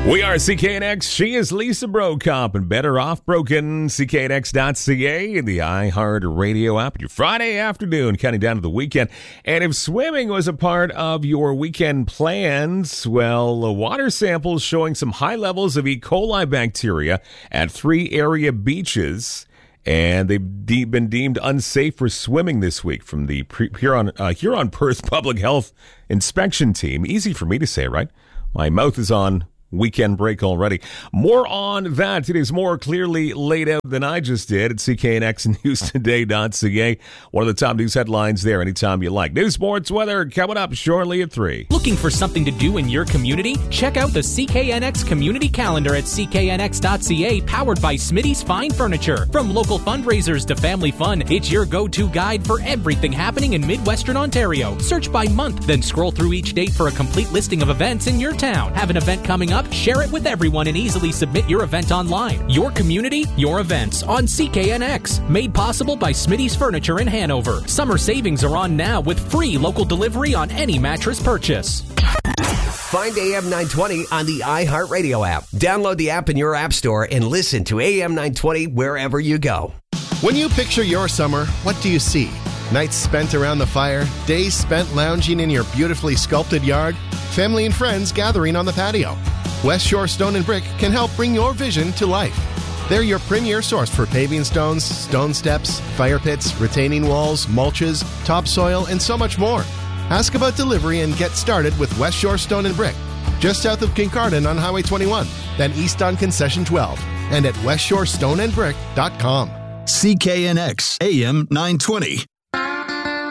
We are CKNX. She is Lisa Brokop and Better Off Broken. CKNX.ca and the iHeart Radio app. Your Friday afternoon, counting down to the weekend. And if swimming was a part of your weekend plans, well, water samples showing some high levels of E. coli bacteria at 3 area beaches. And they've been deemed unsafe for swimming this week from the Huron Perth Public Health Inspection Team. Easy for me to say, right? My mouth is on weekend break already. More on that. It is more clearly laid out than I just did at CKNXNewsToday.ca. One of the top news headlines there anytime you like. News, sports, weather coming up shortly at 3. Looking for something to do in your community? Check out the CKNX Community Calendar at CKNX.ca, powered by Smitty's Fine Furniture. From local fundraisers to family fun, it's your go-to guide for everything happening in Midwestern Ontario. Search by month, then scroll through each date for a complete listing of events in your town. Have an event coming up? Share it with everyone and easily submit your event online. Your community, your events on CKNX. Made possible by Smitty's Furniture in Hanover. Summer savings are on now with free local delivery on any mattress purchase. Find AM 920 on the iHeartRadio app. Download the app in your app store and listen to AM 920 wherever you go. When you picture your summer, what do you see? Nights spent around the fire, days spent lounging in your beautifully sculpted yard, family and friends gathering on the patio. West Shore Stone and Brick can help bring your vision to life. They're your premier source for paving stones, stone steps, fire pits, retaining walls, mulches, topsoil, and so much more. Ask about delivery and get started with West Shore Stone and Brick, just south of Kincardine on Highway 21, then east on Concession 12, and at westshorestoneandbrick.com. CKNX AM 920.